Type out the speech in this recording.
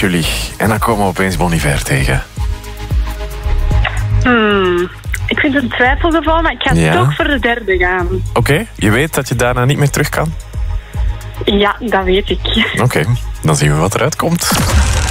Julie. En dan komen we opeens Bon Iver tegen. Ik vind het een twijfelgeval, maar ik ga toch voor de derde gaan. Oké, je weet dat je daarna niet meer terug kan? Ja, dat weet ik. Oké, dan zien we wat eruit komt.